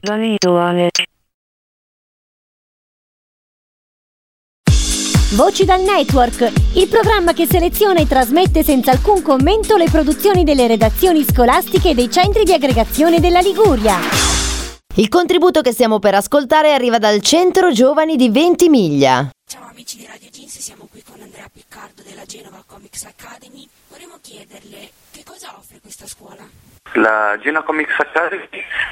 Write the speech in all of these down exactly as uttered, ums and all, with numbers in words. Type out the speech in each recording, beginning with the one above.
Donito on it. Voci dal Network, il programma che seleziona e trasmette senza alcun commento le produzioni delle redazioni scolastiche e dei centri di aggregazione della Liguria. Il contributo che stiamo per ascoltare arriva dal Centro Giovani di Ventimiglia. Ciao amici di Radio Jeans, siamo qui con Andrea Piccardo della Genova Comics Academy. Vorremmo chiederle che cosa offre questa scuola. La Genova Comics Academy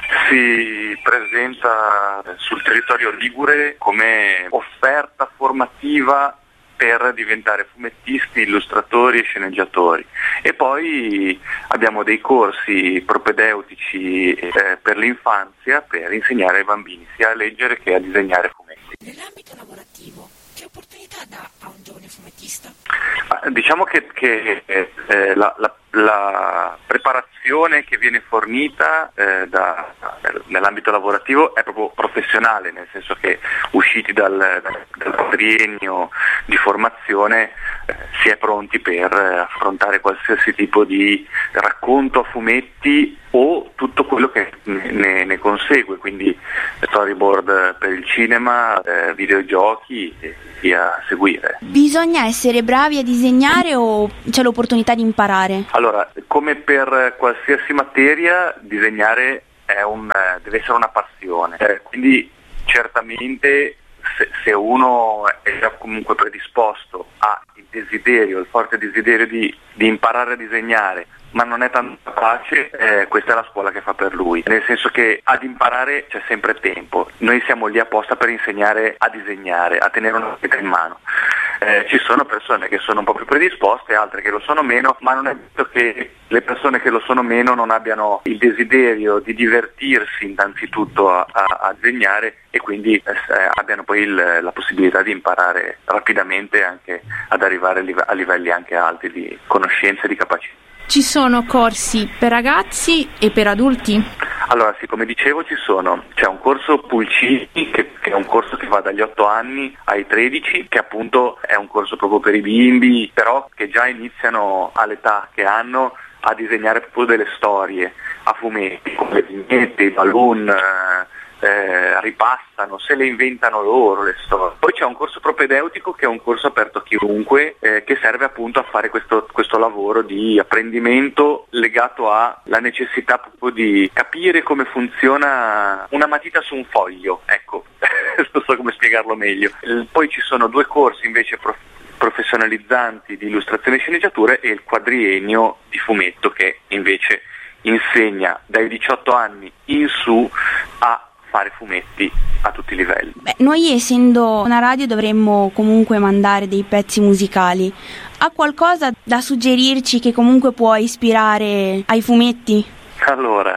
si presenta sul territorio ligure come offerta formativa per diventare fumettisti, illustratori e sceneggiatori, e poi abbiamo dei corsi propedeutici eh, per l'infanzia per insegnare ai bambini sia a leggere che a disegnare fumetti. Nell'ambito lavorativo, che opportunità dà a un giovane fumettista? Ah, diciamo che, che eh, la, la, la preparazione che viene fornita eh, da, nell'ambito lavorativo è proprio professionale, nel senso che usciti dal, dal triennio di formazione eh, si è pronti per affrontare qualsiasi tipo di racconto a fumetti o tutto quello che ne, ne consegue, quindi storyboard per il cinema, eh, videogiochi e via a seguire. Bisogna essere bravi a disegnare o c'è l'opportunità di imparare? Allora, come per qualsiasi materia, disegnare è un, deve essere una passione, eh, quindi certamente se, se uno è già comunque predisposto, ha il desiderio, il forte desiderio di, di imparare a disegnare, ma non è tanto capace, eh, questa è la scuola che fa per lui, nel senso che ad imparare c'è sempre tempo, noi siamo lì apposta per insegnare a disegnare, a tenere una matita in mano. Eh, ci sono persone che sono un po' più predisposte, altre che lo sono meno, ma non è detto che le persone che lo sono meno non abbiano il desiderio di divertirsi innanzitutto a, a, a disegnare e quindi eh, abbiano poi il, la possibilità di imparare rapidamente anche ad arrivare a livelli anche alti di conoscenza e di capacità. Ci sono corsi per ragazzi e per adulti? Allora sì, come dicevo ci sono, c'è un corso Pulcini che, che è un corso che va dagli otto anni ai tredici, che appunto è un corso proprio per i bimbi, però che già iniziano all'età che hanno a disegnare proprio delle storie a fumetti, con le vignette, i balloon, eh, eh, ripassano, se le inventano loro le storie. Poi c'è un corso propedeutico che è un corso aperto a chiunque, eh, che serve appunto a fare questo, questo lavoro di apprendimento legato alla necessità proprio di capire come funziona una matita su un foglio, ecco, non so come spiegarlo meglio. Poi ci sono due corsi invece prof- professionalizzanti di illustrazione e sceneggiature e il quadriennio di fumetto che invece insegna dai diciotto anni in su a fare fumetti a tutti i livelli. Beh, noi essendo una radio dovremmo comunque mandare dei pezzi musicali. Ha qualcosa da suggerirci che comunque può ispirare ai fumetti? Allora,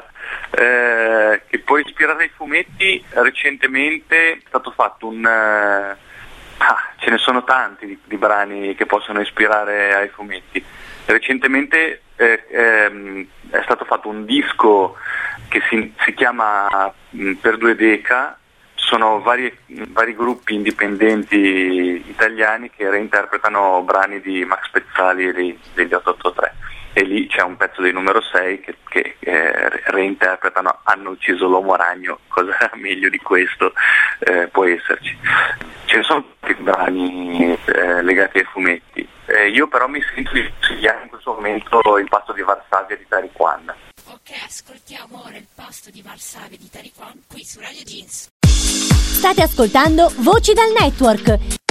eh, che può ispirare ai fumetti, recentemente è stato fatto un... Eh, ah, ce ne sono tanti di, di brani che possono ispirare ai fumetti. Recentemente eh, ehm, è stato fatto un disco che si, si chiama mh, Per due Deca, sono vari, vari gruppi indipendenti italiani che reinterpretano brani di Max Pezzali e dei, degli otto otto tre, e lì c'è un pezzo dei numero sei che, che eh, reinterpretano Hanno ucciso l'uomo ragno, cosa meglio di questo eh, può esserci. Ce ne sono tanti brani eh, legati ai fumetti, eh, io però mi sento di consigliare in questo momento Il pasto di Varsavia di Tariq Khan. Ok, ascoltiamo ora Il pasto di Varsavia di Tariq Khan qui su Radio Jeans. State ascoltando Voci dal Network,